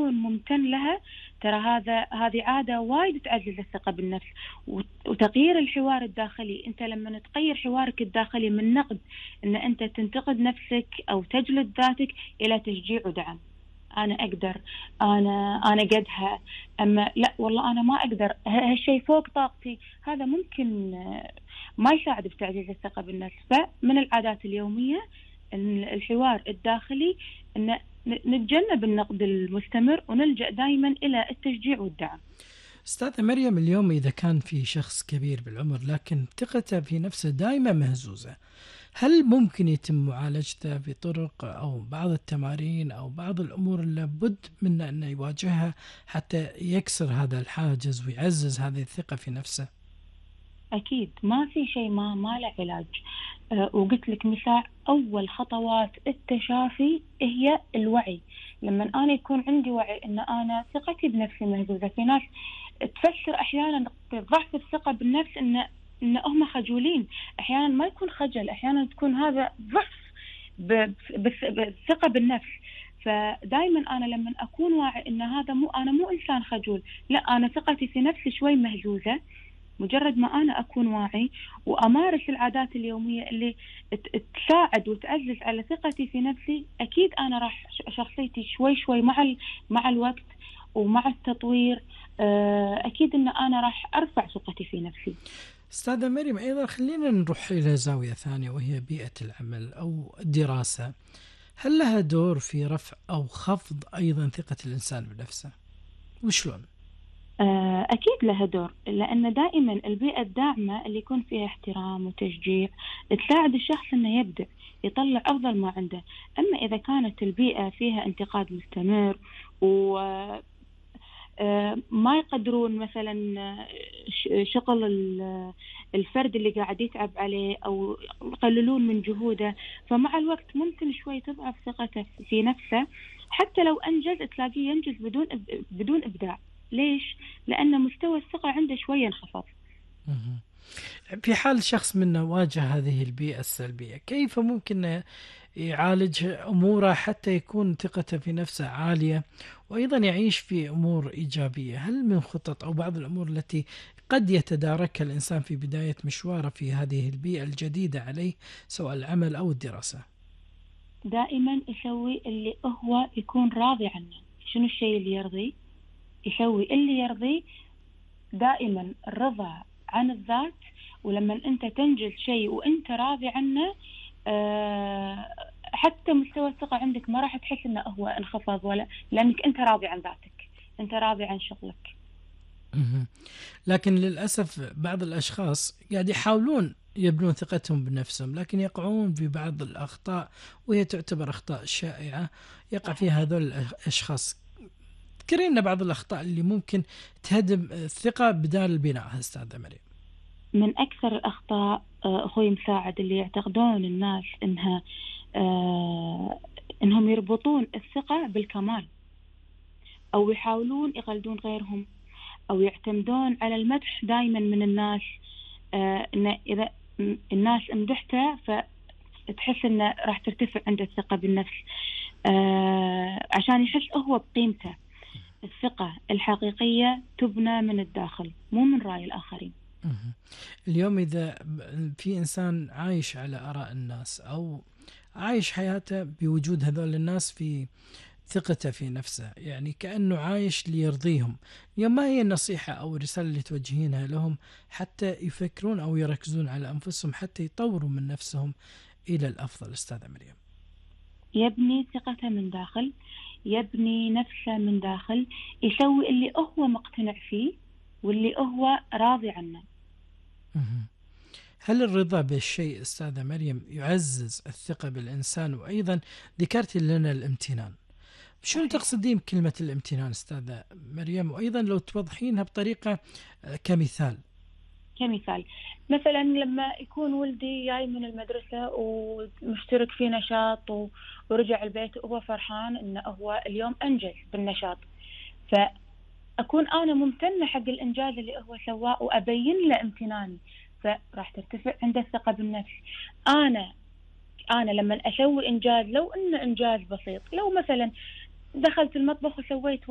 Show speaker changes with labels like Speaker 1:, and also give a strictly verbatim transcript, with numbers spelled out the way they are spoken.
Speaker 1: أكون ممتن لها، ترى هذا هذه عادة وايد تعزز الثقة بالنفس. وتغيير الحوار الداخلي، أنت لما تغير حوارك الداخلي من نقد أن أنت تنتقد نفسك أو تجلد ذاتك إلى تشجيع ودعم. أنا أقدر، أنا أنا قدها، أما لا والله أنا ما أقدر، هالشيء فوق طاقتي، هذا ممكن ما يساعد في تعزيز الثقة بالنفس. فمن العادات اليومية الحوار الداخلي، أن نتجنب النقد المستمر ونلجأ دائما إلى التشجيع والدعم.
Speaker 2: أستاذة مريم، اليوم إذا كان في شخص كبير بالعمر لكن ثقته في نفسه دائما مهزوزة، هل ممكن يتم معالجته بطرق أو بعض التمارين أو بعض الأمور اللي لابد من أن يواجهها حتى يكسر هذا الحاجز ويعزز هذه الثقة في نفسه؟
Speaker 1: أكيد ما في شيء ما ما له علاج. أه وقلت لك مثال، أول خطوات التشافي هي الوعي. لما أنا يكون عندي وعي أن أنا ثقتي بنفسي مهزوزة، في ناس تفسر أحيانا ضعف الثقة بالنفس أن إن هم خجولين. أحيانا ما يكون خجل، أحيانا تكون هذا ضعف بالثقة بالنفس. فدائما أنا لما أكون واعي إن هذا مو أنا مو إنسان خجول، لا أنا ثقتي في نفسي شوي مهزوزة، مجرد ما أنا أكون واعي وأمارس العادات اليومية اللي تساعد وتعزز على ثقتي في نفسي، أكيد أنا راح شخصيتي شوي شوي مع مع الوقت ومع التطوير أكيد إن أنا راح أرفع ثقتي في نفسي.
Speaker 2: أستاذة مريم، أيضا خلينا نروح إلى زاوية ثانية وهي بيئة العمل أو الدراسة. هل لها دور في رفع أو خفض أيضا ثقة الإنسان بنفسه؟ وشلون؟
Speaker 1: أكيد لها دور، لأن دائما البيئة الداعمة اللي يكون فيها احترام وتشجيع تساعد الشخص أنه يبدع، يطلع أفضل ما عنده. أما إذا كانت البيئة فيها انتقاد مستمر و ما يقدرون مثلا شغل الفرد اللي قاعد يتعب عليه أو يقللون من جهوده، فمع الوقت ممكن شوي تضعف ثقته في نفسه. حتى لو أنجز تلاقيه ينجز بدون بدون إبداع. ليش؟ لأن مستوى الثقة عنده شوية انخفض.
Speaker 2: في حال شخص منا واجه هذه البيئة السلبية، كيف ممكن يعالج أموره حتى يكون ثقته في نفسه عالية وأيضا يعيش في أمور إيجابية؟ هل من خطط أو بعض الأمور التي قد يتداركها الإنسان في بداية مشواره في هذه البيئة الجديدة عليه سواء العمل أو الدراسة؟
Speaker 1: دائما يسوي اللي هو يكون راضي عنه. شنو الشيء اللي يرضي؟ يسوي اللي يرضي. دائما الرضا عن الذات، ولما أنت تنجز شيء وأنت راضي عنه أه حتى مستوى الثقة عندك ما راح تحس أنه هو انخفض، ولا لأنك أنت راضي عن ذاتك، أنت راضي عن شغلك.
Speaker 2: لكن للأسف بعض الأشخاص قاعد يحاولون يبنون ثقتهم بنفسهم لكن يقعون في بعض الأخطاء وهي تعتبر أخطاء شائعة يقع فيها هذول الأشخاص. تذكرين بعض الأخطاء اللي ممكن تهدم الثقة بدال البناء أستاذة مريم؟
Speaker 1: من أكثر الأخطاء أخوي مساعد اللي يعتقدون الناس إنها آه إنهم يربطون الثقة بالكمال، أو يحاولون يقلدون غيرهم، أو يعتمدون على المدح دائما من الناس. آه إن إذا الناس امدحته فتحس إنه راح ترتفع عنده الثقة بالنفس، آه عشان يحس هو بقيمته. الثقة الحقيقية تبنى من الداخل مو من رأي الآخرين.
Speaker 2: اليوم إذا في إنسان عايش على آراء الناس أو عايش حياته بوجود هذول الناس في ثقته في نفسه، يعني كأنه عايش ليرضيهم، اليوم ما هي النصيحة أو الرسالة اللي توجهينها لهم حتى يفكرون أو يركزون على أنفسهم حتى يطوروا من نفسهم إلى الأفضل أستاذة مريم؟
Speaker 1: يبني ثقته من داخل، يبني نفسه من داخل، يسوي اللي هو مقتنع فيه واللي هو راضي عنه.
Speaker 2: هل الرضا بالشيء أستاذة مريم يعزز الثقة بالإنسان؟ وأيضا ذكرت لنا الامتنان، شنو تقصدين بكلمة الامتنان أستاذة مريم؟ وأيضا لو توضحينها بطريقة كمثال.
Speaker 1: كمثال مثلا لما يكون ولدي جاي من المدرسة ومشترك في نشاط ورجع البيت وهو فرحان إنه هو اليوم أنجز بالنشاط، فأكون أنا ممتنة حق الإنجاز اللي هو سواه وأبين له امتناني، فراح ترتفع عنده الثقة بالنفس. أنا أنا لما أسوي إنجاز، لو إنه إنجاز بسيط، لو مثلا دخلت المطبخ وسويت